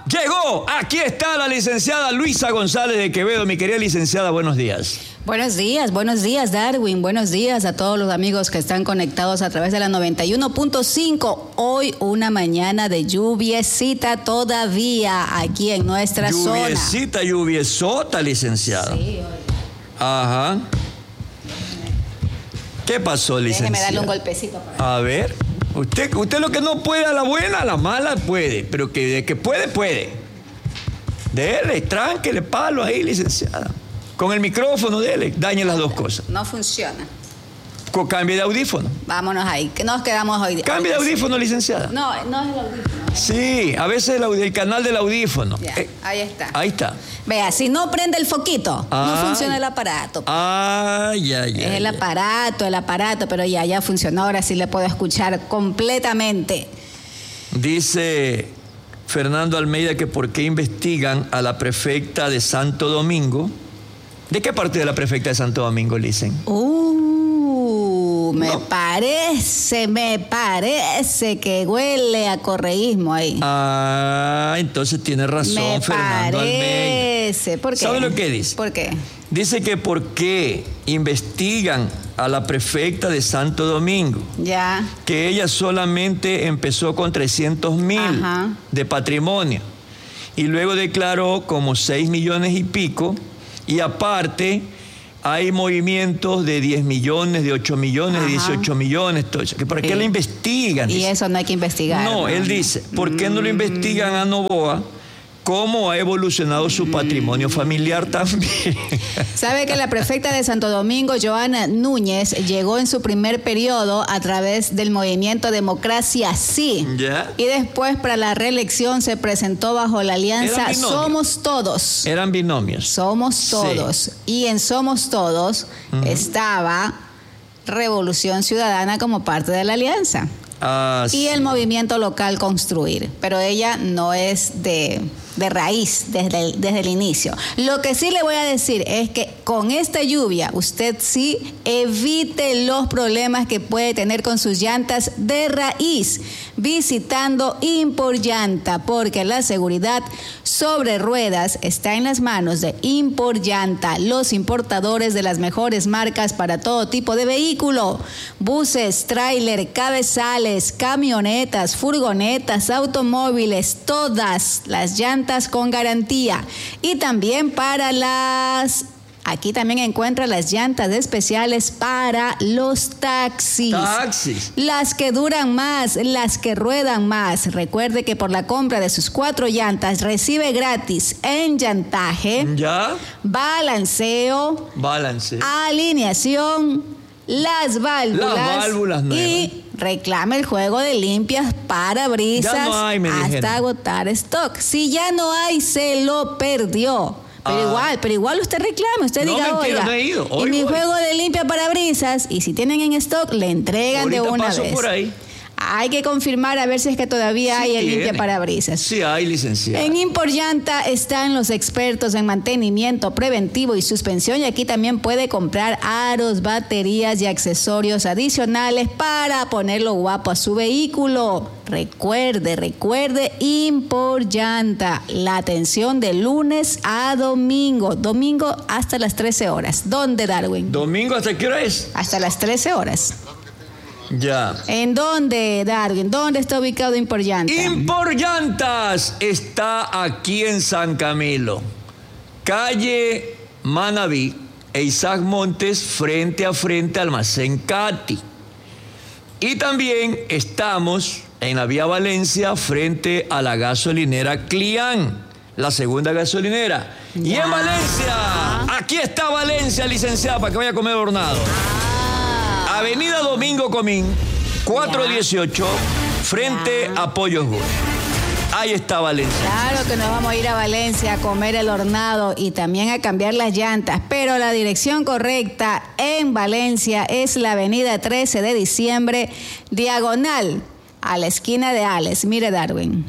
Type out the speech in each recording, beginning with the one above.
Llegó, aquí está la licenciada Luisa González de Quevedo. Mi querida licenciada, buenos días. Buenos días, Darwin. Buenos días a todos los amigos que están conectados a través de la 91.5. Hoy una mañana de lluviecita todavía aquí en nuestra zona. Lluviesota, licenciada. Sí, hoy. Ajá. ¿Qué pasó, licenciada? Déjeme darle un golpecito. A ver, usted lo que no puede a la buena, a la mala puede, pero que de que puede, puede. Dele, tránquele palo ahí, licenciada. Con el micrófono, dele, dañe las dos cosas. No funciona. Cambie de audífono. Vámonos ahí, que nos quedamos hoy. Cambie de audífono, licenciada. No es el audífono. Sí, a veces el canal del audífono. Ya, ahí está. Ahí está. Vea, si no prende el foquito, no funciona el aparato. Es el aparato, pero ya funcionó. Ahora sí le puedo escuchar completamente. Dice Fernando Almeida que por qué investigan a la prefecta de Santo Domingo. ¿De qué parte de la prefecta de Santo Domingo, Licen? Me parece que huele a correísmo ahí. Entonces tiene razón Fernando Almeida. ¿Por qué? ¿Sabe lo que dice? ¿Por qué? Dice que por qué investigan a la prefecta de Santo Domingo. Ya. Que ella solamente empezó con 300,000 de patrimonio. Y luego declaró como 6 millones y pico. Y aparte, hay movimientos de 10 millones, de 8 millones, de 18 millones, todo eso. ¿Por qué la investigan? Y eso no hay que investigar. No, él dice, ¿por qué no lo investigan a Novoa? ¿Cómo ha evolucionado su patrimonio familiar también? Sabe que la prefecta de Santo Domingo, Joana Núñez, llegó en su primer periodo a través del movimiento Democracia Sí. ¿Ya? Y después para la reelección se presentó bajo la alianza Somos Todos. Eran binomios. Somos Todos. Sí. Y en Somos Todos estaba Revolución Ciudadana como parte de la alianza. Y el movimiento local Construir. Pero ella no es de raíz desde el inicio. Lo que sí le voy a decir es que con esta lluvia usted sí evite los problemas que puede tener con sus llantas de raíz visitando Imporllanta, porque la seguridad sobre ruedas está en las manos de Imporllanta, los importadores de las mejores marcas para todo tipo de vehículo: buses, tráiler, cabezales, camionetas, furgonetas, automóviles, todas las llantas con garantía. Y también aquí también encuentra las llantas especiales para los taxis. Las que duran más, las que ruedan más. Recuerde que por la compra de sus 4 llantas recibe gratis enllantaje, balanceo, alineación, las válvulas nuevas. Y reclame el juego de limpias parabrisas hasta agotar stock. Si ya no hay, se lo perdió. Pero igual usted reclame, usted diga, oiga, y mi juego de limpia parabrisas, y si tienen en stock, le entregan de una vez. Por ahí. Hay que confirmar a ver si es que todavía hay el limpia parabrisas. Sí hay, licenciada. En Imporllanta están los expertos en mantenimiento preventivo y suspensión, y aquí también puede comprar aros, baterías y accesorios adicionales para ponerlo guapo a su vehículo. Recuerde, Imporllanta, la atención de lunes a domingo hasta las 13 horas. ¿Dónde, Darwin? ¿Domingo hasta qué hora es? Hasta las 13 horas. Ya. ¿En dónde, Darwin? ¿Dónde está ubicado Imporllanta? Imporllantas está aquí en San Camilo, calle Manaví e Isaac Montes, frente a frente Almacén Cati. Y también estamos en la vía Valencia, frente a la gasolinera Clián, la segunda gasolinera. Y en Valencia, aquí está Valencia, licenciada, para que vaya a comer hornado. Avenida Domingo Comín, 418, frente a Pollos Good. Ahí está Valencia. Claro que nos vamos a ir a Valencia a comer el hornado y también a cambiar las llantas, pero la dirección correcta en Valencia es la avenida 13 de diciembre, diagonal a la esquina de Ales. Mire, Darwin.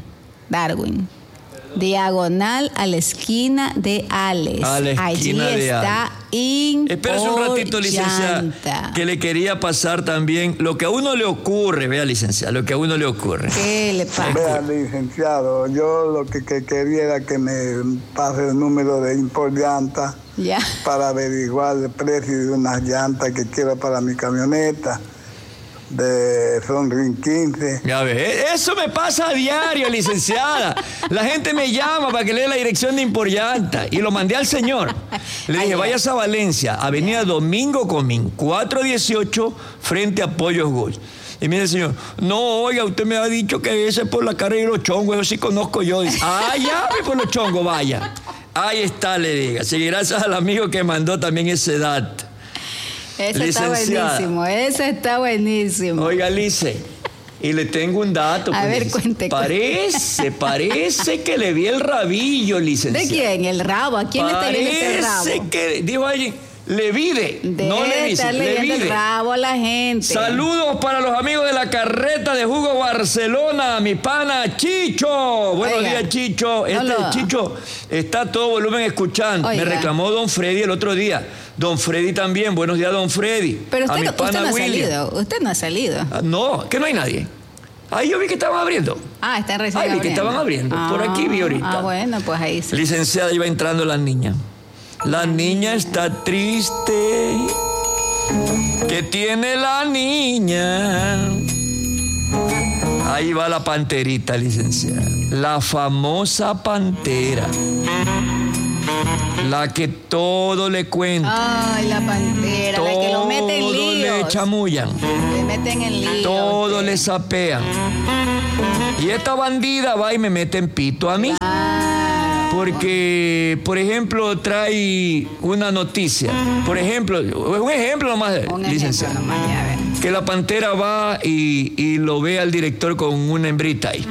Diagonal a la esquina de Ales. Allí está Espérese un ratito, licenciada, que le quería pasar también lo que a uno le ocurre, vea, licenciada, lo que a uno le ocurre. ¿Qué le pasa? Vea, licenciado, yo lo que quería era que me pase el número de Imporllanta para averiguar el precio de unas llantas que quiero para mi camioneta. Son RIN 15. Ya ves, eso me pasa a diario, licenciada. La gente me llama para que lea la dirección de Imporllanta y lo mandé al señor. Le dije, vayas a Valencia, Avenida Domingo Comín, 418, frente a Pollos Gulls. Y mire el señor, no, oiga, usted me ha dicho que ese es por la carrera de los chongos, eso sí conozco yo. Dice, llame por los chongos, vaya. Ahí está, le diga. Sí, gracias al amigo que mandó también ese dato. Ese está buenísimo. Oiga, Lice, y le tengo un dato. A ver, cuente. Parece que le vi el rabillo, licenciado. ¿De quién? ¿El rabo? ¿A quién le está viendo este rabo? Parece que, dijo alguien, le vide. No le dice, le vide. El rabo a la gente. Saludos para los amigos de la carreta de Jugo Barcelona, mi pana Chicho. Buenos días, Chicho. Chicho está a todo volumen escuchando. Me reclamó don Freddy el otro día. Don Freddy también, buenos días, don Freddy. Pero usted no ha salido. No, que no hay nadie. Ahí yo vi que estaban abriendo. Están recién abriendo. Vi que estaban abriendo. Por aquí vi ahorita. Bueno, pues ahí sí. Licenciada, iba entrando la niña. La niña está triste. ¿Qué tiene la niña? Ahí va la panterita, licenciada. La famosa pantera. La que todo le cuenta. Ay, la pantera, la que lo mete en líos. Todo le chamullan. Le meten en líos. Todo le sapean. Y esta bandida va y me mete en pito a mí. Porque, por ejemplo, trae una noticia. Por ejemplo, un ejemplo nomás, licenciado. Que la pantera va y lo ve al director con una hembrita ahí.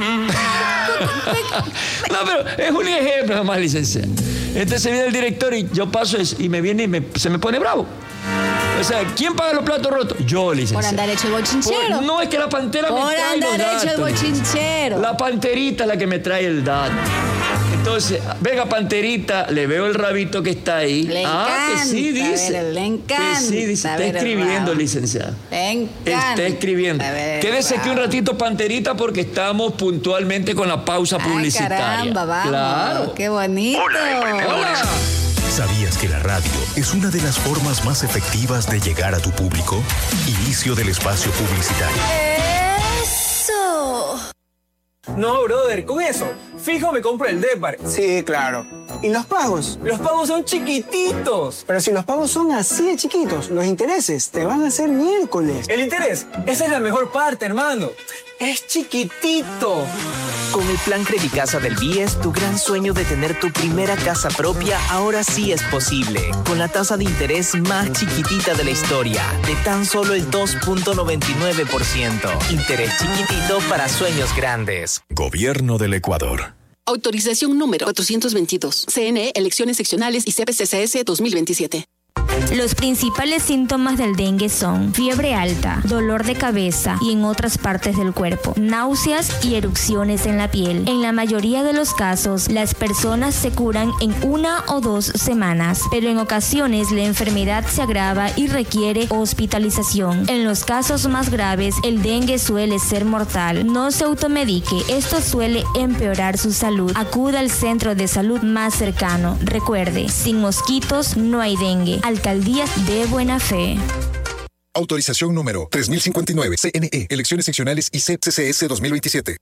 No, pero es un ejemplo nomás, licenciado. Entonces viene el director y yo paso eso, y me viene y se me pone bravo. O sea, ¿quién paga los platos rotos? Yo, licenciado. Por andar hecho el bochinchero. No, es que la pantera me trae los datos. Por andar hecho el bochinchero. La panterita es la que me trae el dato. Entonces, venga, panterita, le veo el rabito que está ahí. Le encanta, que sí, dice. Le encanta. Que sí, dice. Está escribiendo, licenciada. Le encanta. Está escribiendo. Quédese aquí un ratito, panterita, porque estamos puntualmente con la pausa publicitaria. Caramba, vamos. Claro. Qué bonito. Hola. ¿Sabías que la radio es una de las formas más efectivas de llegar a tu público? Inicio del espacio publicitario. ¡Eso! No, brother, con eso, fijo me compro el Depar. Sí, claro. ¿Y los pagos? Los pagos son chiquititos. Pero si los pagos son así de chiquitos, los intereses te van a hacer miércoles. El interés, esa es la mejor parte, hermano. Es chiquitito. Con el plan Credicasa del BIES, tu gran sueño de tener tu primera casa propia ahora sí es posible. Con la tasa de interés más chiquitita de la historia, de tan solo el 2.99%. Interés chiquitito para sueños grandes. Gobierno del Ecuador. Autorización número 422. CNE, Elecciones Seccionales y CPCCS 2027. Los principales síntomas del dengue son fiebre alta, dolor de cabeza y en otras partes del cuerpo, náuseas y erupciones en la piel. En la mayoría de los casos, las personas se curan en 1 o 2 semanas, pero en ocasiones la enfermedad se agrava y requiere hospitalización. En los casos más graves, el dengue suele ser mortal. No se automedique, esto suele empeorar su salud. Acuda al centro de salud más cercano. Recuerde, sin mosquitos no hay dengue. Alcaldías de Buena Fe. Autorización número 3059. CNE, Elecciones Seccionales y CPCCS 2027.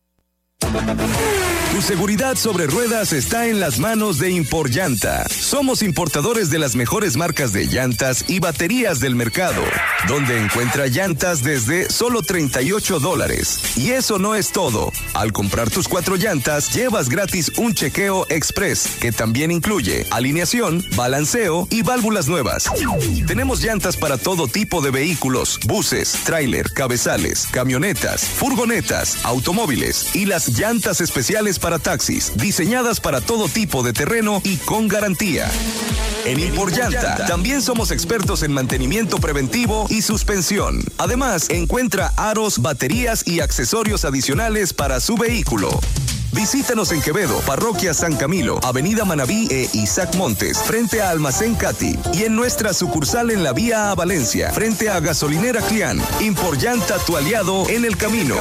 Tu seguridad sobre ruedas está en las manos de Imporllanta. Somos importadores de las mejores marcas de llantas y baterías del mercado, donde encuentra llantas desde solo $38. Y eso no es todo. Al comprar tus 4 llantas, llevas gratis un chequeo express, que también incluye alineación, balanceo y válvulas nuevas. Tenemos llantas para todo tipo de vehículos, buses, tráiler, cabezales, camionetas, furgonetas, automóviles y las llantas especiales para taxis, diseñadas para todo tipo de terreno y con garantía. En Imporllanta también somos expertos en mantenimiento preventivo y suspensión. Además, encuentra aros, baterías y accesorios adicionales para su vehículo. Visítanos en Quevedo, Parroquia San Camilo, Avenida Manabí e Isaac Montes, frente a Almacén Cati, y en nuestra sucursal en la vía a Valencia, frente a Gasolinera Clián. Imporllanta, tu aliado en el camino.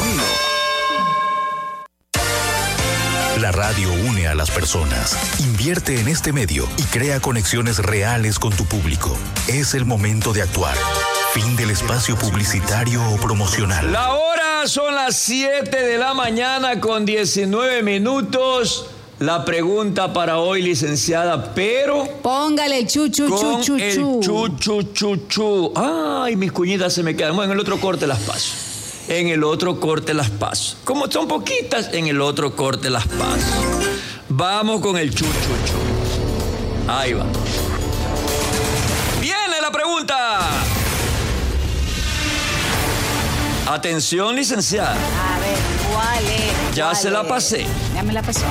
La radio une a las personas. Invierte en este medio y crea conexiones reales con tu público. Es el momento de actuar. Fin del espacio publicitario o promocional. La hora son las 7 de la mañana con 19 minutos. La pregunta para hoy, licenciada, pero... Póngale el chu. Ay, mis cuñitas se me quedan. Bueno, en el otro corte las paso. En el otro corte las paso. Como son poquitas, en el otro corte las paso. Vamos con el chu. Ahí va. Viene la pregunta. Atención, licenciada. A ver, ¿cuál es? Ya se la pasé. Ya me la pasó.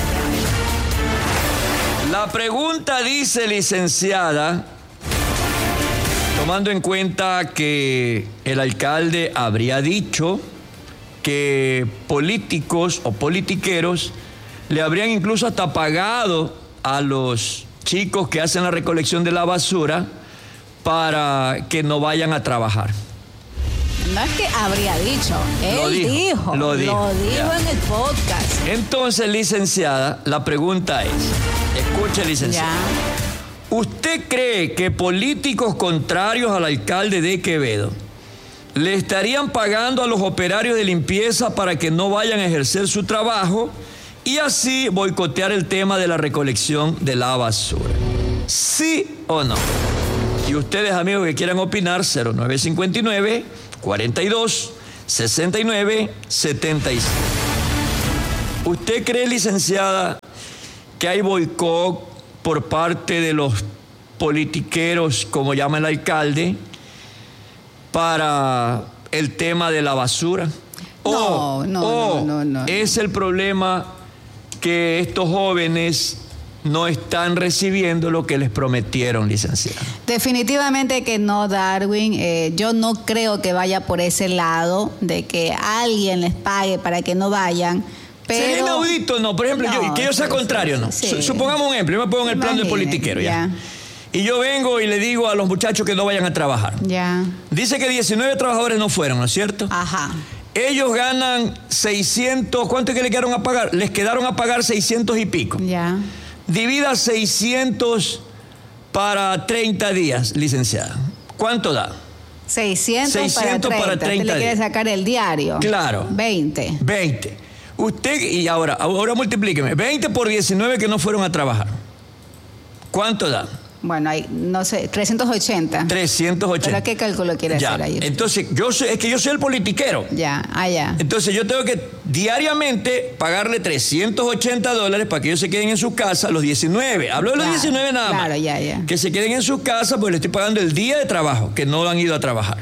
La pregunta dice, licenciada, tomando en cuenta que el alcalde habría dicho que políticos o politiqueros le habrían incluso hasta pagado a los chicos que hacen la recolección de la basura para que no vayan a trabajar. No es que habría dicho, él lo dijo en el podcast. Entonces, licenciada, la pregunta es, escuche, licenciada. Ya. ¿Usted cree que políticos contrarios al alcalde de Quevedo le estarían pagando a los operarios de limpieza para que no vayan a ejercer su trabajo y así boicotear el tema de la recolección de la basura? ¿Sí o no? Y ustedes, amigos que quieran opinar, 0959-42-69-76. ¿Usted cree, licenciada, que hay boicot por parte de los politiqueros, como llama el alcalde, para el tema de la basura? No. ¿Es el problema que estos jóvenes no están recibiendo lo que les prometieron, licenciada? Definitivamente que no, Darwin. Yo no creo que vaya por ese lado de que alguien les pague para que no vayan. Pero... Sería inaudito, ¿no? Por ejemplo, que yo sea contrario, ¿no? Sí. Supongamos un ejemplo, yo me pongo en el plan del politiquero, ¿ya? Y yo vengo y le digo a los muchachos que no vayan a trabajar. Ya. Dice que 19 trabajadores no fueron, ¿no es cierto? Ajá. Ellos ganan 600, ¿cuánto es que le quedaron a pagar? Les quedaron a pagar 600 y pico. Ya. Divida 600 para 30 días, licenciada. ¿Cuánto da? 600 para 30 días. ¿Usted le quiere sacar el diario? Claro. 20. Usted, y ahora multiplíqueme. 20 por 19 que no fueron a trabajar. ¿Cuánto da? Bueno, hay, no sé, 380. 380. ¿Pero qué cálculo quiere hacer ahí? Entonces, yo soy el politiquero. Ya. Entonces, yo tengo que diariamente pagarle $380 para que ellos se queden en sus casas, los 19. Hablo de los 19 nada más. Claro, ya. Que se queden en sus casas, pues le estoy pagando el día de trabajo, que no han ido a trabajar.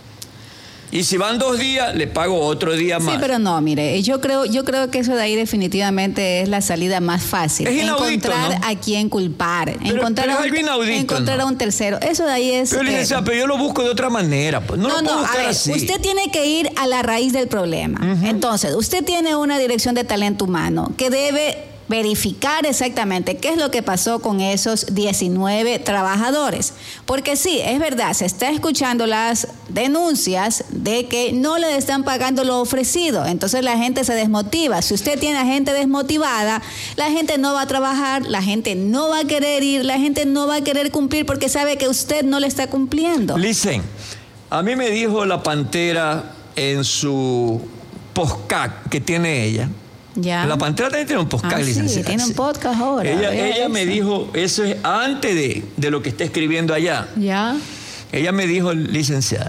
Y si van 2 días, le pago otro día más. Sí, pero no, mire, yo creo que eso de ahí definitivamente es la salida más fácil. Es inaudito, encontrar, ¿no?, a quién culpar. Pero es algo inaudito, encontrar a un tercero. Eso de ahí es... Pero yo lo busco de otra manera. Pues. No lo puedo buscar así. Usted tiene que ir a la raíz del problema. Uh-huh. Entonces, usted tiene una dirección de talento humano que debe verificar exactamente qué es lo que pasó con esos 19 trabajadores. Porque sí, es verdad, se está escuchando las denuncias de que no le están pagando lo ofrecido. Entonces la gente se desmotiva. Si usted tiene a gente desmotivada, la gente no va a trabajar, la gente no va a querer ir, la gente no va a querer cumplir porque sabe que usted no le está cumpliendo. Listen, a mí me dijo la Pantera en su podcast que tiene ella. Ya. La Pantera también tiene un podcast, licenciada. Sí, tiene un podcast ahora. Ella me dijo, eso es antes de lo que está escribiendo allá. Ya. Ella me dijo, licenciada,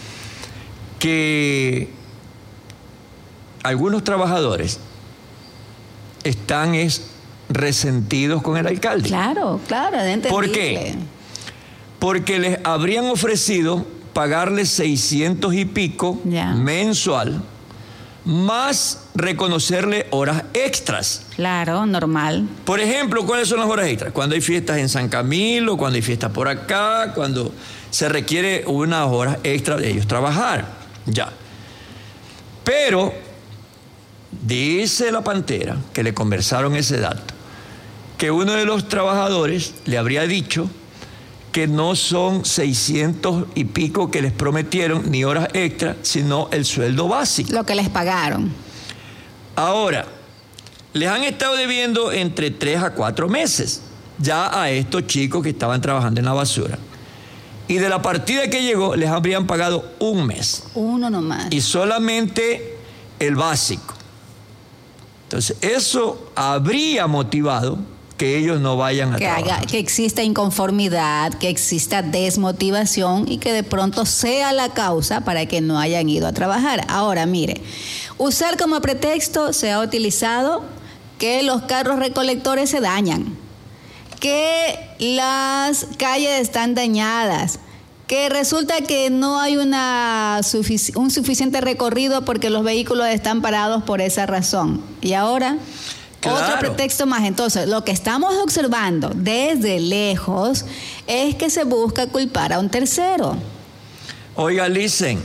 que algunos trabajadores están resentidos con el alcalde. Claro, entendible. ¿Por qué? Porque les habrían ofrecido pagarles 600 y pico mensual, más reconocerle horas extras. Claro, normal. Por ejemplo, ¿cuáles son las horas extras? Cuando hay fiestas en San Camilo, cuando hay fiestas por acá, cuando se requiere unas horas extras de ellos trabajar. Ya. Pero Dice la Pantera, que le conversaron ese dato, que uno de los trabajadores le habría dicho que no son 600 y pico que les prometieron, ni horas extra, sino el sueldo básico. Lo que les pagaron. Ahora, les han estado debiendo entre 3 a 4 meses ya a estos chicos que estaban trabajando en la basura. Y de la partida que llegó, les habrían pagado un mes. Uno nomás. Y solamente el básico. Entonces, eso habría motivado que ellos no vayan a trabajar. Que exista inconformidad, que exista desmotivación y que de pronto sea la causa para que no hayan ido a trabajar. Ahora, mire, usar como pretexto se ha utilizado que los carros recolectores se dañan, que las calles están dañadas, que resulta que no hay un suficiente recorrido porque los vehículos están parados por esa razón. Y ahora, claro, otro pretexto más. Entonces, lo que estamos observando desde lejos es que se busca culpar a un tercero. Oiga, Licen,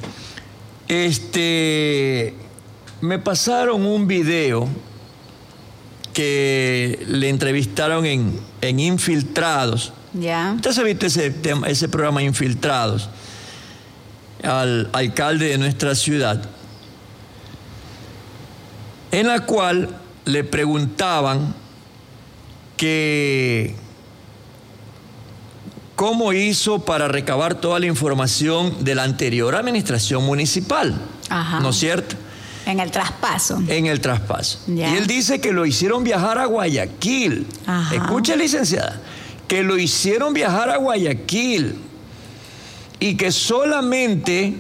me pasaron un video que le entrevistaron en Infiltrados. Ya. ¿Usted se ha visto ese programa Infiltrados? Al alcalde de nuestra ciudad, en la cual le preguntaban que cómo hizo para recabar toda la información de la anterior administración municipal. Ajá. ¿No es cierto? En el traspaso. En el traspaso. Ya. Y él dice que lo hicieron viajar a Guayaquil. Ajá. Escuche, licenciada, que lo hicieron viajar a Guayaquil y que solamente,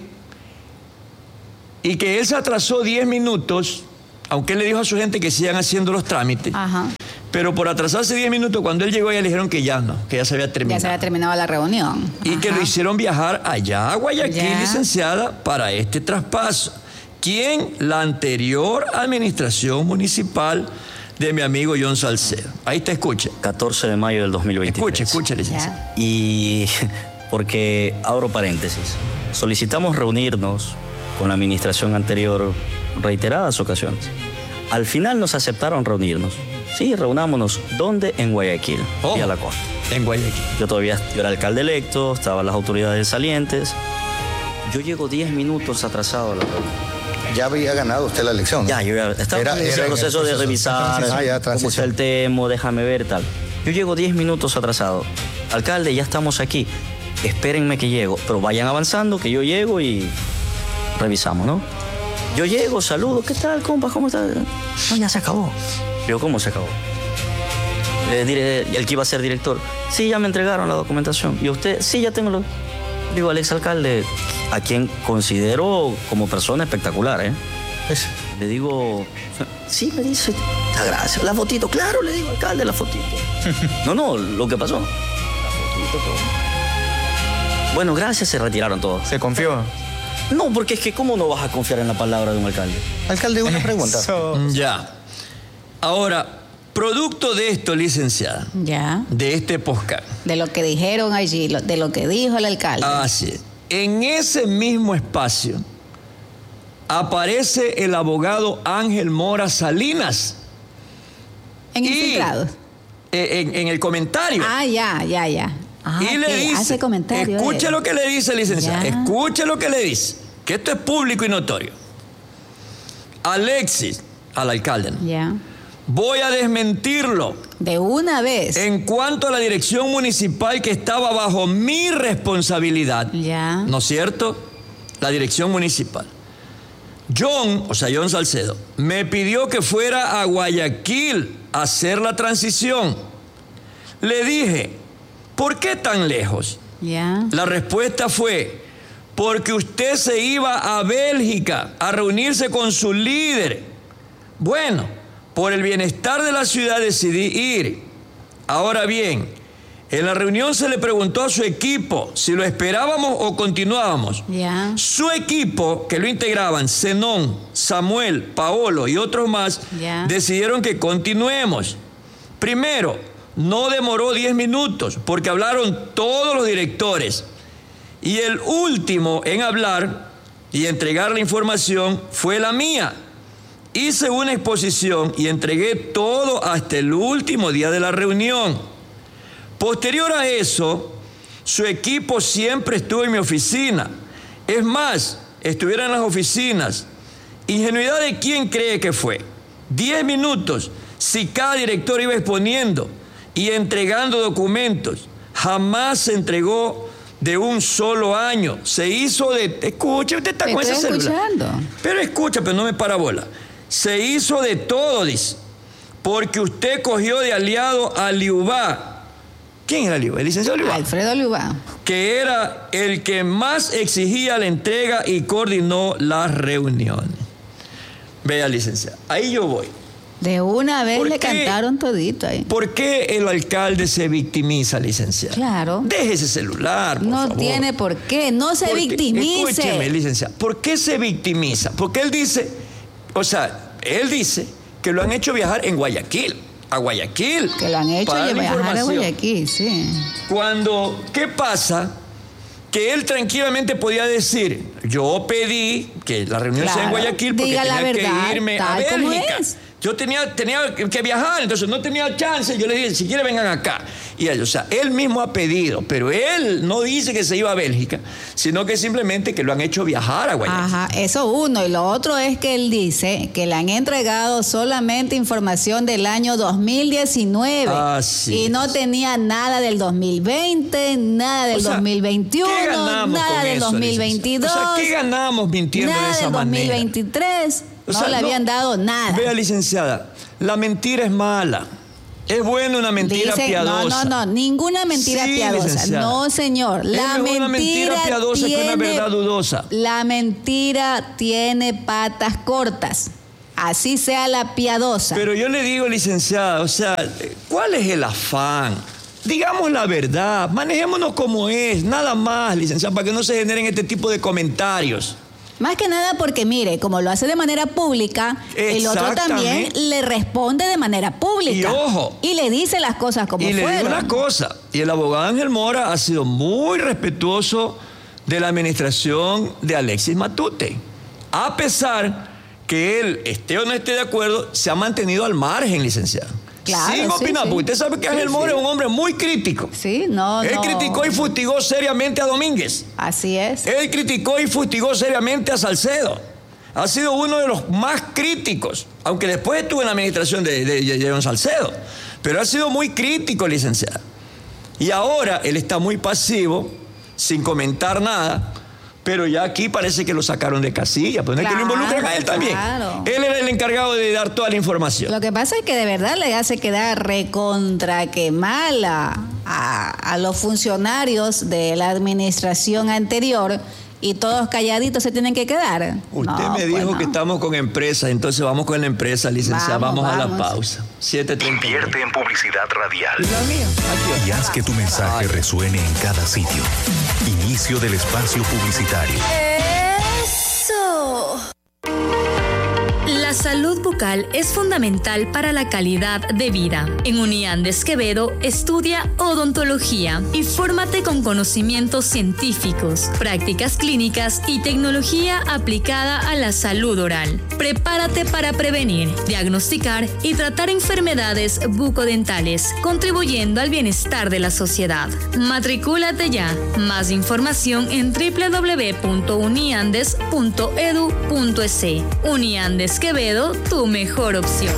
y que él se atrasó 10 minutos, aunque él le dijo a su gente que sigan haciendo los trámites. Ajá. Pero por atrasarse 10 minutos, cuando él llegó, ya le dijeron que ya no, que ya se había terminado. Ya se había terminado la reunión. Y Ajá. que lo hicieron viajar allá a Guayaquil, Ya. licenciada, para este traspaso. ¿Quién? La anterior administración municipal de mi amigo John Salcedo. Ahí te escucha. 14 de mayo del 2023. Escuche, licenciada. Y porque, abro paréntesis, solicitamos reunirnos con la administración anterior reiteradas ocasiones. Al final nos aceptaron reunirnos. Sí, reunámonos. ¿Dónde? En Guayaquil, y a la costa. En Guayaquil. Yo era alcalde electo, estaban las autoridades salientes. Yo llego 10 minutos atrasado a la reunión. Ya había ganado usted la elección, ¿no? Ya, yo estaba en el proceso de revisar cómo está el tema, déjame ver, tal. Yo llego 10 minutos atrasado. Alcalde, ya estamos aquí. Espérenme que llego, pero vayan avanzando, que yo llego y revisamos, ¿no? Yo llego, saludo, ¿qué tal, compa? ¿Cómo está? No, ya se acabó. Yo, ¿cómo se acabó? El que iba a ser director. Sí, ya me entregaron la documentación. ¿Y usted? Sí, ya tengo lo... Digo, al exalcalde, a quien considero como persona espectacular, ¿eh? Le digo, sí, me dice, gracias, la fotito, claro, le digo, alcalde, la fotito. No, lo que pasó. La fotito, todo. Bueno, gracias, se retiraron todos. ¿Se confió? No, porque es que ¿cómo no vas a confiar en la palabra de un alcalde? Alcalde, una pregunta. Ya. Ahora, producto de esto, licenciada, ya, de este podcast, de lo que dijeron allí, de lo que dijo el alcalde. Así es. En ese mismo espacio aparece el abogado Ángel Mora Salinas. En Infiltrados. En el comentario. Ya. Y le dice, hace comentario. Escuche lo que le dice, licenciada. Escuche lo que le dice. Que esto es público y notorio. Alexis, al alcalde, ¿no? Ya. Voy a desmentirlo. De una vez. En cuanto a la dirección municipal que estaba bajo mi responsabilidad. Ya. ¿No es cierto? La dirección municipal. John Salcedo, me pidió que fuera a Guayaquil a hacer la transición. Le dije, ¿por qué tan lejos? Ya. La respuesta fue, porque usted se iba a Bélgica a reunirse con su líder. Bueno, por el bienestar de la ciudad decidí ir. Ahora bien, en la reunión se le preguntó a su equipo si lo esperábamos o continuábamos. Ya. Su equipo, que lo integraban Zenón, Samuel, Paolo y otros más, decidieron que continuemos. Primero, no demoró 10 minutos porque hablaron todos los directores. Y el último en hablar y entregar la información fue la mía. Hice una exposición y entregué todo hasta el último día de la reunión. Posterior a eso, su equipo siempre estuvo en mi oficina. Es más, estuvieron en las oficinas. ¿Ingenuidad de quién cree que fue? 10 minutos, si cada director iba exponiendo y entregando documentos. Jamás se entregó de un solo año. Se hizo de... Escucha, usted está con ese celular. Pero escucha, pero no me para bola. Se hizo de todo, dice. Porque usted cogió de aliado a Liubá. ¿Quién era Liubá? El licenciado Liubá. Alfredo Liubá. Que era el que más exigía la entrega y coordinó las reuniones. Vea, licenciado, ahí yo voy. De una vez le cantaron todito ahí. ¿Por qué el alcalde se victimiza, licenciado? Claro. Deje ese celular, por favor. No tiene por qué, no se victimice. Escúcheme, licenciado, ¿por qué se victimiza? Porque él dice que lo han hecho viajar en Guayaquil, a Guayaquil. Que lo han hecho viajar a Guayaquil, sí. ¿Qué pasa? Que él tranquilamente podía decir, yo pedí que la reunión sea en Guayaquil porque tenía que irme a Bélgica. Yo tenía que viajar, entonces no tenía chance. Yo le dije, si quieren vengan acá. Y él mismo ha pedido, pero él no dice que se iba a Bélgica, sino que simplemente que lo han hecho viajar a Guayaquil. Ajá, eso uno. Y lo otro es que él dice que le han entregado solamente información del año 2019. Y no tenía nada del 2020, nada del 2021, nada del 2022. ¿Qué ganamos mintiendo de esa manera? Nada del 2023. No le habían dado nada. Vea, licenciada, la mentira es mala. Es buena una mentira piadosa. No, ninguna mentira piadosa. Licenciada. No, señor. La mentira piadosa que una verdad dudosa. La mentira tiene patas cortas. Así sea la piadosa. Pero yo le digo, licenciada, ¿cuál es el afán? Digamos la verdad, manejémonos como es, nada más, licenciada, para que no se generen este tipo de comentarios. Más que nada porque, mire, como lo hace de manera pública, el otro también le responde de manera pública. Y ojo. Y le dice las cosas como fueron. Y le digo una cosa, y el abogado Ángel Mora ha sido muy respetuoso de la administración de Alexis Matute. A pesar que él, esté o no esté de acuerdo, se ha mantenido al margen, licenciado. Claro, sin opinar, porque usted sabe que Ángel Mora es un hombre muy crítico. Sí, Él criticó y fustigó seriamente a Domínguez. Así es. Él criticó y fustigó seriamente a Salcedo. Ha sido uno de los más críticos, aunque después estuvo en la administración de don Salcedo. Pero ha sido muy crítico, licenciado. Y ahora él está muy pasivo, sin comentar nada. Pero ya aquí parece que lo sacaron de casilla, pues no es que lo involucran a él también. Él era el encargado de dar toda la información. Lo que pasa es que de verdad le hace quedar recontra que mala a los funcionarios de la administración anterior y todos calladitos se tienen que quedar. Usted me dijo que estamos con empresas, entonces vamos con la empresa, licenciada. Vamos a la pausa. 7:30. Invierte en publicidad radial. Y haz que tu mensaje resuene en cada sitio. Inicio del espacio publicitario. ¡Eso! La salud bucal es fundamental para la calidad de vida. En Uniandes Quevedo estudia odontología y fórmate con conocimientos científicos, prácticas clínicas y tecnología aplicada a la salud oral. Prepárate para prevenir, diagnosticar y tratar enfermedades bucodentales, contribuyendo al bienestar de la sociedad. Matricúlate ya. Más información en www.uniandes.edu.es. Uniandes Quevedo, tu mejor opción.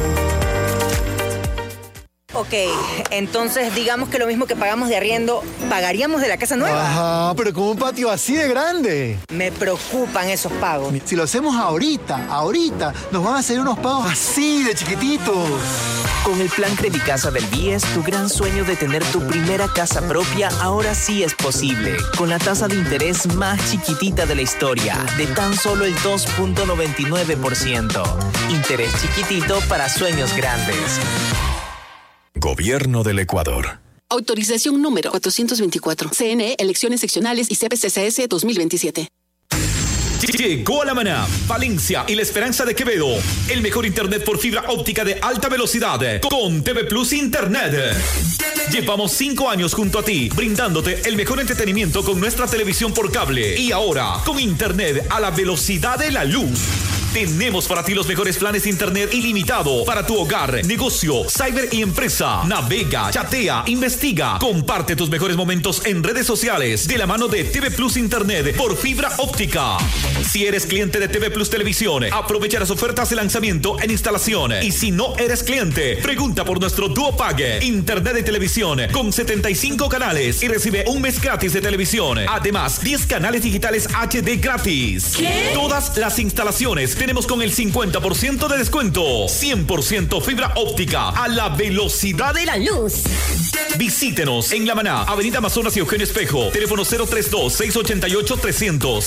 Ok, entonces digamos que lo mismo que pagamos de arriendo, ¿pagaríamos de la casa nueva? Ajá, pero con un patio así de grande. Me preocupan esos pagos. Si lo hacemos ahorita, nos van a hacer unos pagos así de chiquititos. Con el plan Credicasa del BIES, tu gran sueño de tener tu primera casa propia ahora sí es posible. Con la tasa de interés más chiquitita de la historia, de tan solo el 2.99%. Interés chiquitito para sueños grandes. Gobierno del Ecuador. Autorización número 424. CNE, Elecciones Seccionales y CPCCS 2027. Llegó a La Maná, Valencia y La Esperanza de Quevedo. El mejor internet por fibra óptica de alta velocidad con TV Plus Internet. Llevamos 5 años junto a ti, brindándote el mejor entretenimiento con nuestra televisión por cable. Y ahora, con internet a la velocidad de la luz. Tenemos para ti los mejores planes de internet ilimitado para tu hogar, negocio, cyber y empresa. Navega, chatea, investiga. Comparte tus mejores momentos en redes sociales de la mano de TV Plus Internet por fibra óptica. Si eres cliente de TV Plus Televisión, aprovecha las ofertas de lanzamiento en instalación. Y si no eres cliente, pregunta por nuestro Duo Pague. Internet de televisión con 75 canales y recibe un mes gratis de televisión. Además, 10 canales digitales HD gratis. ¿Qué? Todas las instalaciones tenemos con el 50% de descuento. 100% fibra óptica a la velocidad de la luz. Visítenos en La Maná, Avenida Amazonas y Eugenio Espejo. Teléfono 032-688-300,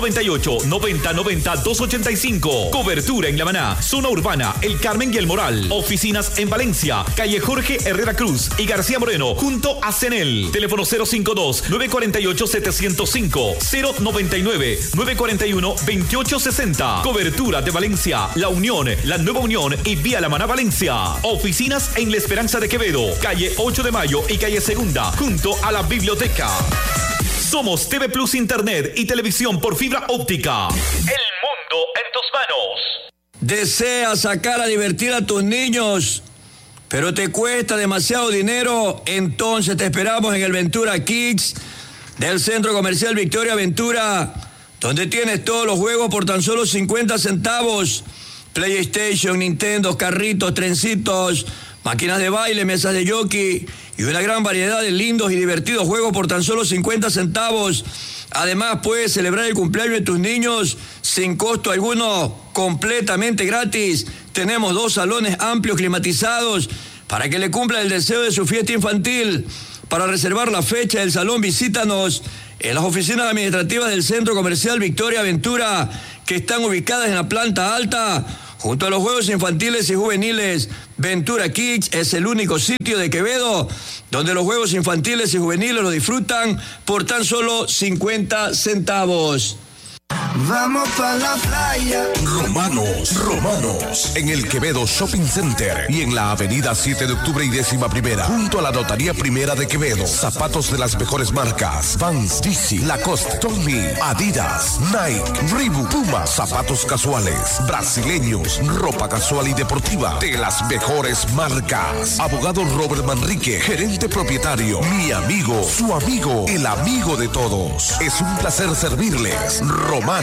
098-9090-285. Cobertura en La Maná, zona urbana, El Carmen y El Moral. Oficinas en Valencia, calle Jorge Herrera Cruz y García Moreno, junto a CENEL. Teléfono 052-948-705, 099-941-2860. Cobertura de Valencia, La Unión, La Nueva Unión y Vía La Maná Valencia. Oficinas en La Esperanza de Quevedo, calle 8 de Mayo y calle Segunda, junto a la biblioteca. Somos TV Plus Internet y televisión por fibra óptica. El mundo en tus manos. ¿Deseas sacar a divertir a tus niños, pero te cuesta demasiado dinero? Entonces te esperamos en el Ventura Kids del Centro Comercial Victoria Ventura, donde tienes todos los juegos por tan solo 50 centavos. PlayStation, Nintendo, carritos, trencitos, máquinas de baile, mesas de jockey y una gran variedad de lindos y divertidos juegos por tan solo 50 centavos. Además, puedes celebrar el cumpleaños de tus niños sin costo alguno, completamente gratis. Tenemos 2 salones amplios climatizados para que le cumpla el deseo de su fiesta infantil. Para reservar la fecha del salón, visítanos en las oficinas administrativas del Centro Comercial Victoria Ventura, que están ubicadas en la planta alta, junto a los juegos infantiles y juveniles. Ventura Kids es el único sitio de Quevedo donde los juegos infantiles y juveniles lo disfrutan por tan solo 50 centavos. Vamos pa' la playa. Romanos. En el Quevedo Shopping Center y en la avenida 7 de octubre y 11ª, junto a la Notaría Primera de Quevedo. Zapatos de las mejores marcas: Vans, DC, Lacoste, Tommy, Adidas, Nike, Reebok, Puma. Zapatos casuales, brasileños, ropa casual y deportiva de las mejores marcas. Abogado Robert Manrique, gerente propietario. Mi amigo, su amigo, el amigo de todos. Es un placer servirles. Romanos.